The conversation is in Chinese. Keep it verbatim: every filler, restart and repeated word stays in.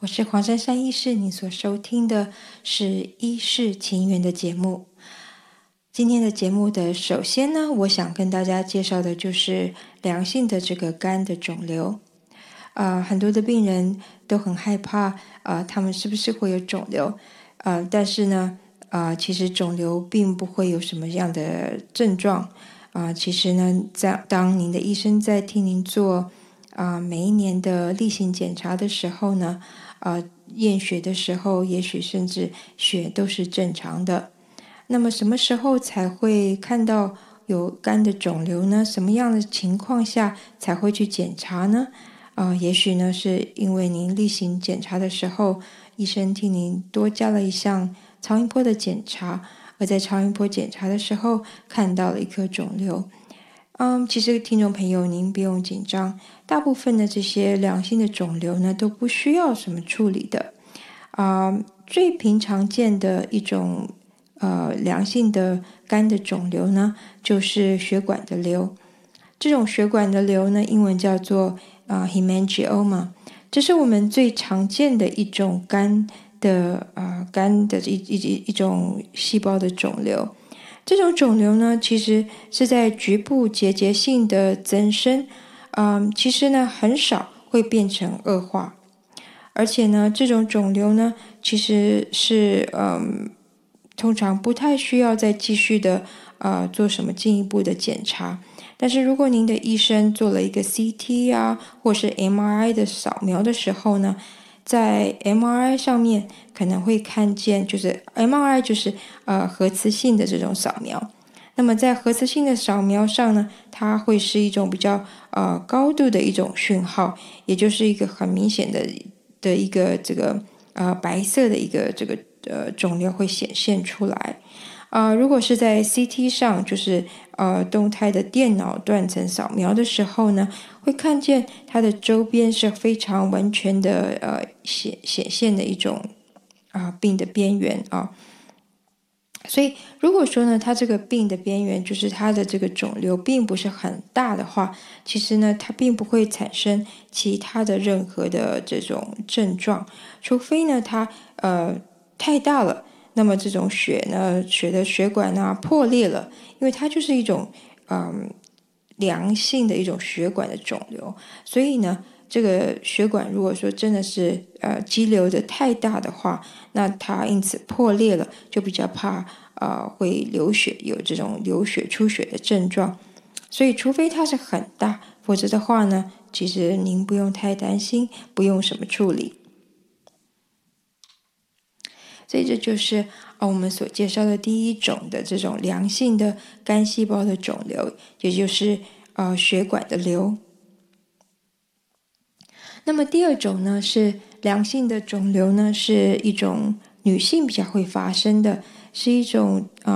我是黄珊珊医师，你所收听的是医事情缘的节目。今天的节目的首先呢，我想跟大家介绍的就是良性的这个肝的肿瘤。呃，很多的病人都很害怕，呃，他们是不是会有肿瘤？呃，但是呢，呃，其实肿瘤并不会有什么样的症状。啊、呃，其实呢，在当您的医生在替您做啊、呃、每一年的例行检查的时候呢，呃，验血的时候，也许甚至血都是正常的。那么什么时候才会看到有肝的肿瘤呢？什么样的情况下才会去检查呢？啊、呃，也许呢是因为您例行检查的时候，医生替您多加了一项超音波的检查，而在超音波检查的时候看到了一颗肿瘤。嗯，其实听众朋友您不用紧张，大部分的这些良性的肿瘤呢都不需要什么处理的。啊、呃，最平常见的一种呃良性的肝的肿瘤呢，就是血管的瘤。这种血管的瘤呢，英文叫做啊、呃、hemangioma， 这是我们最常见的一种肝的啊、呃、肝的一一一一种细胞的肿瘤。这种肿瘤呢，其实是在局部结节性的增生，嗯，其实呢很少会变成恶化，而且呢，这种肿瘤呢，其实是嗯，通常不太需要再继续的呃做什么进一步的检查。但是如果您的医生做了一个 C T 啊，或是 M R I 的扫描的时候呢，在 M R I 上面可能会看见，就是 M R I 就是呃核磁性的这种扫描。那么在核磁性的扫描上呢，它会是一种比较呃高度的一种讯号，也就是一个很明显的的一个这个呃白色的一个这个呃肿瘤会显现出来。啊、呃，如果是在 C T 上，就是呃动态的电脑断层扫描的时候呢，会看见它的周边是非常完全的呃显显现的一种啊、呃、病的边缘啊。所以如果说呢，它这个病的边缘就是它的这个肿瘤并不是很大的话，其实呢，它并不会产生其他的任何的这种症状，除非呢它呃太大了。那么这种血呢，血的血管啊破裂了，因为它就是一种嗯良性的一种血管的肿瘤，所以呢，这个血管如果说真的是呃肌瘤的太大的话，那它因此破裂了，就比较怕呃会流血，有这种流血出血的症状。所以除非它是很大，否则的话呢，其实您不用太担心，不用什么处理。所以这就是呃我们所介绍的第一种的这种良性的肝细胞的肿瘤，也就是呃血管的瘤。那么第二种呢是良性的肿瘤呢，是一种女性比较会发生的，是一种呃